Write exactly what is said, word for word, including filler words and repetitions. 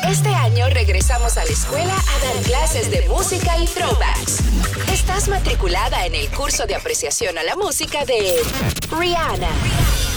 Este año regresamos a la escuela a dar clases de música y throwbacks. Estás matriculada en el curso de apreciación a la música de Rihanna.